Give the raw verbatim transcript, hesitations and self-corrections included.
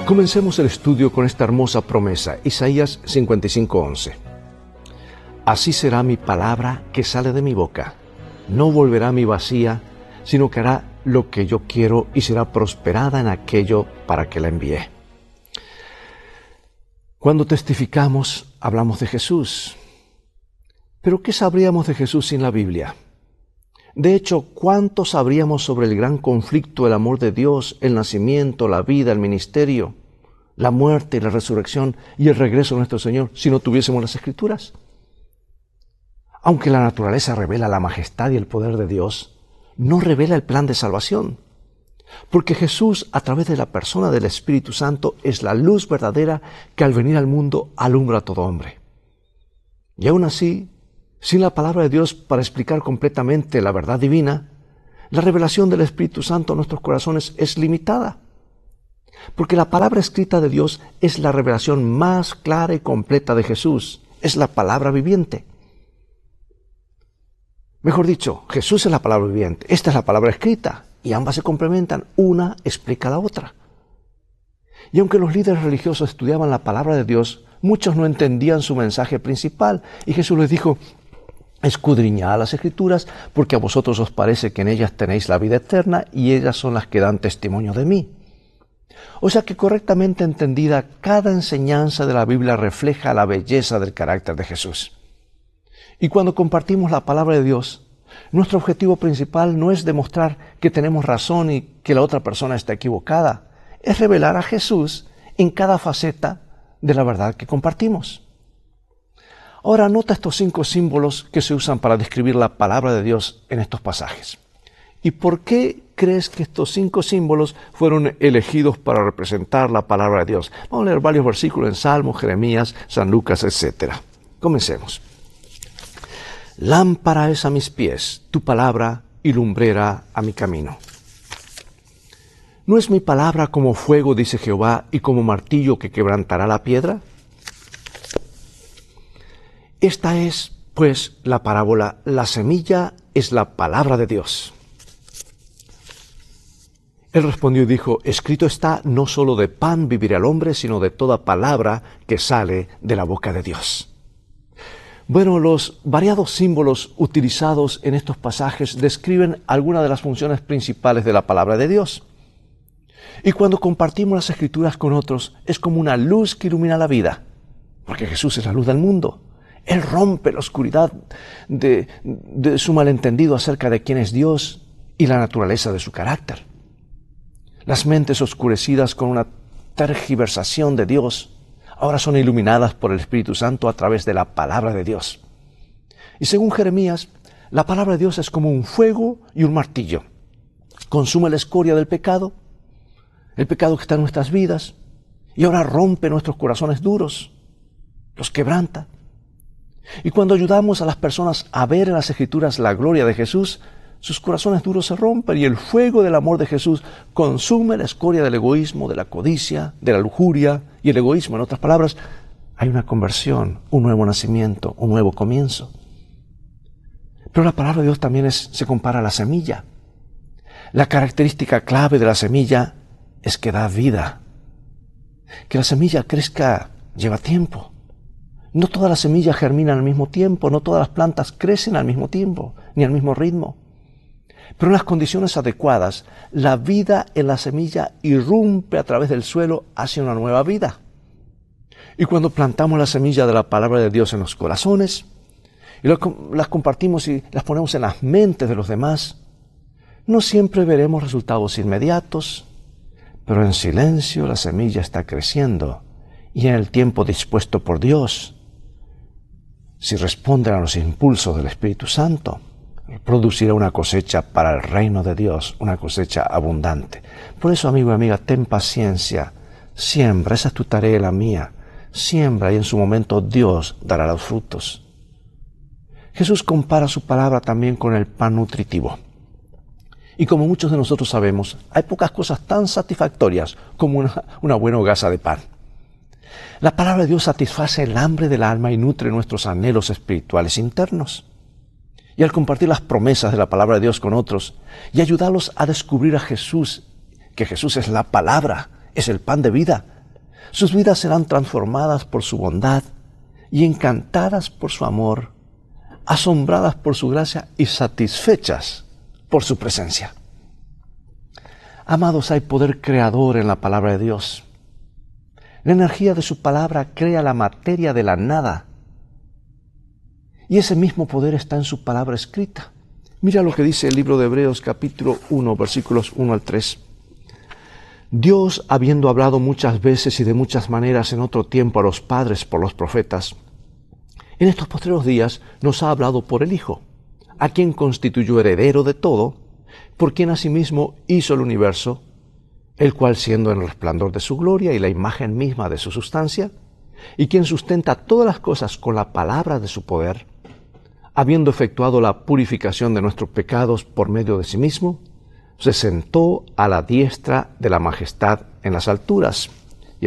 Comencemos el estudio con esta hermosa promesa, Isaías cincuenta y cinco, once. Así será mi palabra que sale de mi boca. No volverá a mí vacía, sino que hará lo que yo quiero y será prosperada en aquello para que la envié. Cuando testificamos, hablamos de Jesús. ¿Pero qué sabríamos de Jesús sin la Biblia? De hecho, ¿cuánto sabríamos sobre el gran conflicto, el amor de Dios, el nacimiento, la vida, el ministerio, la muerte y la resurrección y el regreso de nuestro Señor si no tuviésemos las Escrituras? Aunque la naturaleza revela la majestad y el poder de Dios, no revela el plan de salvación. Porque Jesús, a través de la persona del Espíritu Santo, es la luz verdadera que al venir al mundo alumbra a todo hombre. Y aún así, sin la palabra de Dios para explicar completamente la verdad divina, la revelación del Espíritu Santo a nuestros corazones es limitada. Porque la palabra escrita de Dios es la revelación más clara y completa de Jesús. Es la palabra viviente. Mejor dicho, Jesús es la palabra viviente. Esta es la palabra escrita. Y ambas se complementan. Una explica a la otra. Y aunque los líderes religiosos estudiaban la palabra de Dios, muchos no entendían su mensaje principal. Y Jesús les dijo: escudriñad las Escrituras, porque a vosotros os parece que en ellas tenéis la vida eterna, y ellas son las que dan testimonio de mí. O sea que correctamente entendida, cada enseñanza de la Biblia refleja la belleza del carácter de Jesús. Y cuando compartimos la palabra de Dios, nuestro objetivo principal no es demostrar que tenemos razón y que la otra persona está equivocada, es revelar a Jesús en cada faceta de la verdad que compartimos. Ahora nota estos cinco símbolos que se usan para describir la palabra de Dios en estos pasajes. ¿Y por qué crees que estos cinco símbolos fueron elegidos para representar la palabra de Dios? Vamos a leer varios versículos en Salmos, Jeremías, San Lucas, etcétera. Comencemos. Lámpara es a mis pies tu palabra y lumbrera a mi camino. ¿No es mi palabra como fuego, dice Jehová, y como martillo que quebrantará la piedra? Esta es, pues, la parábola. La semilla es la palabra de Dios. Él respondió y dijo: escrito está, no solo de pan vivirá el hombre, sino de toda palabra que sale de la boca de Dios. Bueno, los variados símbolos utilizados en estos pasajes describen algunas de las funciones principales de la palabra de Dios. Y cuando compartimos las Escrituras con otros, es como una luz que ilumina la vida, porque Jesús es la luz del mundo. Él rompe la oscuridad de, de su malentendido acerca de quién es Dios y la naturaleza de su carácter. Las mentes oscurecidas con una tergiversación de Dios ahora son iluminadas por el Espíritu Santo a través de la palabra de Dios. Y según Jeremías, la palabra de Dios es como un fuego y un martillo. Consume la escoria del pecado, el pecado que está en nuestras vidas, y ahora rompe nuestros corazones duros, los quebranta. Y cuando ayudamos a las personas a ver en las Escrituras la gloria de Jesús, sus corazones duros se rompen y el fuego del amor de Jesús consume la escoria del egoísmo, de la codicia, de la lujuria y el egoísmo. En otras palabras, hay una conversión, un nuevo nacimiento, un nuevo comienzo. Pero la palabra de Dios también es, se compara a la semilla. La característica clave de la semilla es que da vida. Que la semilla crezca lleva tiempo. No todas las semillas germinan al mismo tiempo, no todas las plantas crecen al mismo tiempo, ni al mismo ritmo. Pero en las condiciones adecuadas, la vida en la semilla irrumpe a través del suelo hacia una nueva vida. Y cuando plantamos la semilla de la palabra de Dios en los corazones, y las compartimos y las ponemos en las mentes de los demás, no siempre veremos resultados inmediatos, pero en silencio la semilla está creciendo y en el tiempo dispuesto por Dios, si responden a los impulsos del Espíritu Santo, producirá una cosecha para el reino de Dios, una cosecha abundante. Por eso, amigo y amiga, ten paciencia, siembra, esa es tu tarea y la mía, siembra y en su momento Dios dará los frutos. Jesús compara su palabra también con el pan nutritivo. Y como muchos de nosotros sabemos, hay pocas cosas tan satisfactorias como una, una buena hogaza de pan. La palabra de Dios satisface el hambre del alma y nutre nuestros anhelos espirituales internos. Y al compartir las promesas de la palabra de Dios con otros y ayudarlos a descubrir a Jesús, que Jesús es la palabra, es el pan de vida, Sus vidas serán transformadas por su bondad y encantadas por su amor, asombradas por su gracia y satisfechas por su presencia. Amados, hay poder creador en la palabra de Dios. La energía de su palabra crea la materia de la nada. Y ese mismo poder está en su palabra escrita. Mira lo que dice el libro de Hebreos capítulo uno, versículos uno al tres. Dios, habiendo hablado muchas veces y de muchas maneras en otro tiempo a los padres por los profetas, en estos postreros días nos ha hablado por el Hijo, a quien constituyó heredero de todo, por quien asimismo hizo el universo, el cual siendo en el resplandor de su gloria y la imagen misma de su sustancia, y quien sustenta todas las cosas con la palabra de su poder, habiendo efectuado la purificación de nuestros pecados por medio de sí mismo, se sentó a la diestra de la majestad en las alturas,